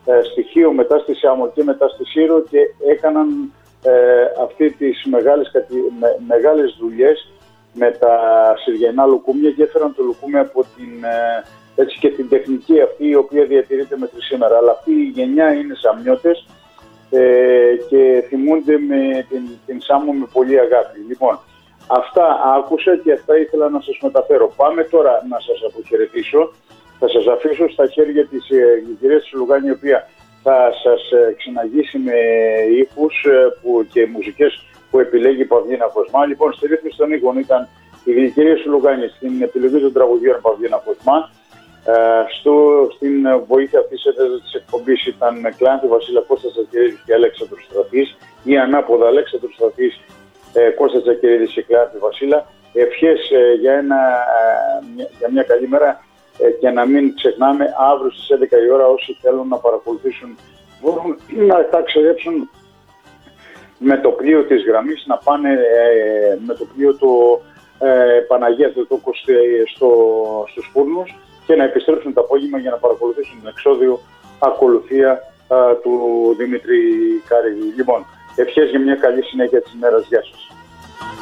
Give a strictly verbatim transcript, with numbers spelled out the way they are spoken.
ε, στοιχείο μετά στη Σάμο και μετά στη Σύρο και έκαναν ε, αυτή τις μεγάλες, με, μεγάλες δουλειές με τα συριανά λουκούμια και έφεραν το λουκούμι από την, ε, έτσι και την τεχνική αυτή η οποία διατηρείται μέχρι σήμερα. Αλλά αυτή η γενιά είναι Σαμιώτες ε, και θυμούνται με την, την Σάμο με πολύ αγάπη. Λοιπόν, αυτά άκουσα και αυτά ήθελα να σας μεταφέρω. Πάμε τώρα να σας αποχαιρετήσω. Θα σας αφήσω στα χέρια της ε, κυρίας Τσιλουγάνη, η οποία θα σας ε, ξυναγήσει με ήχους ε, που, και μουσικές που επιλέγει η Παυλίνα Κοσμά. Λοιπόν, στη ρύθμιση των ήχων ήταν η κυρία Τσιλουγάνη, στην επιλογή των τραγουδιών Παυλίνα Κοσμά. Ε, στο, στην βοήθεια αυτής της εκπομπής ήταν Κλάνθη Βασίλα, Κώστας Τσακυρίδης και Αλέξανδρος Σταθής, ή ανάποδα Αλέξανδρος Σταθής, ε, Κώστας Τσακυρίδης και Κλάνθη Βασίλα. Ευχές ε, για, ένα, ε, για μια καλή μέρα ε, και να μην ξεχνάμε, αύριο στις έντεκα η ώρα όσοι θέλουν να παρακολουθήσουν μπορούν να ταξιδέψουν με το πλοίο της γραμμής, να πάνε ε, με το πλοίο του ε, Παναγία Θεοτόκου στο, στους Φούρνους και να επιστρέψουν το απόγευμα για να παρακολουθήσουν την εξώδιο ακολουθία α, του Δημήτρη Καρύδη. Λοιπόν, ευχές για μια καλή συνέχεια της ημέρας. Γεια σας.